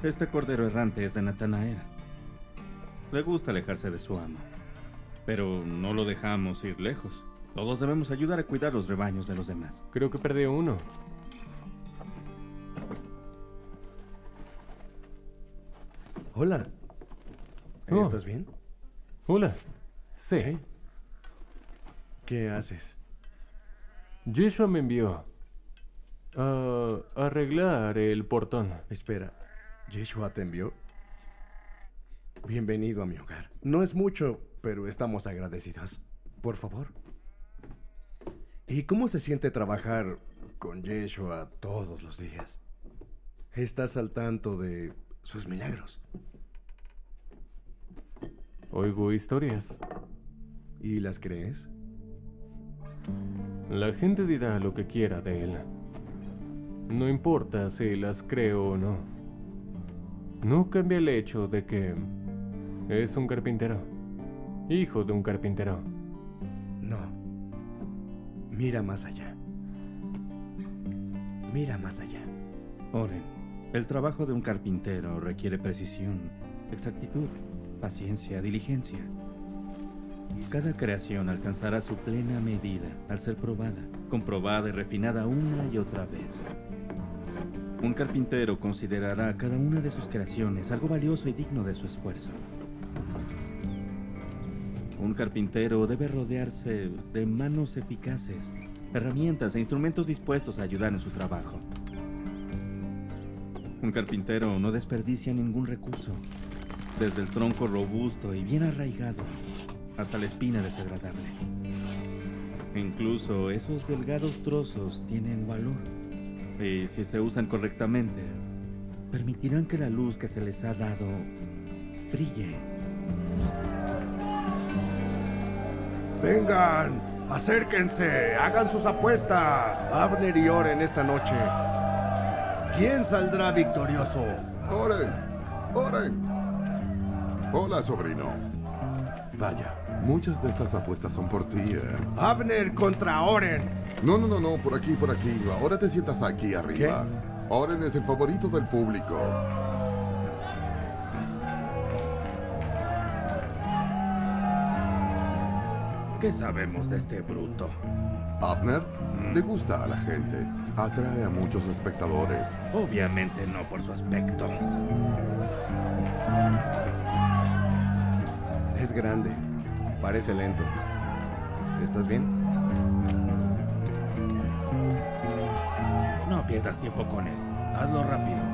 Este cordero errante es de Natanael. Le gusta alejarse de su amo, pero no lo dejamos ir lejos. Todos debemos ayudar a cuidar los rebaños de los demás. Creo que perdí uno. Hola. Oh. ¿Estás bien? Hola. Sí. ¿Sí? ¿Qué haces? Yeshua me envió a arreglar el portón. Espera, ¿Yeshua te envió? Bienvenido a mi hogar. No es mucho, pero estamos agradecidos. Por favor. ¿Y cómo se siente trabajar con Yeshua todos los días? ¿Estás al tanto de sus milagros? Oigo historias. ¿Y las crees? La gente dirá lo que quiera de él. No importa si las creo o no. No cambia el hecho de que es un carpintero. Hijo de un carpintero. No. Mira más allá. Mira más allá. Oren, el trabajo de un carpintero requiere precisión, exactitud, paciencia, diligencia. Cada creación alcanzará su plena medida al ser probada, comprobada y refinada una y otra vez. Un carpintero considerará cada una de sus creaciones algo valioso y digno de su esfuerzo. Un carpintero debe rodearse de manos eficaces, herramientas e instrumentos dispuestos a ayudar en su trabajo. Un carpintero no desperdicia ningún recurso, desde el tronco robusto y bien arraigado hasta la espina desagradable. Incluso esos delgados trozos tienen valor, y si se usan correctamente, permitirán que la luz que se les ha dado brille. ¡Vengan! ¡Acérquense! ¡Hagan sus apuestas! Abner y Oren esta noche. ¿Quién saldrá victorioso? ¡Oren! ¡Oren! Hola, sobrino. Vaya, muchas de estas apuestas son por ti, Abner contra Oren. No, por aquí, por aquí. Ahora te sientas aquí arriba. Oren es el favorito del público. ¿Qué sabemos de este bruto? Abner le gusta a la gente. Atrae a muchos espectadores. Obviamente no por su aspecto. Es grande. Parece lento. ¿Estás bien? No pierdas tiempo con él. Hazlo rápido.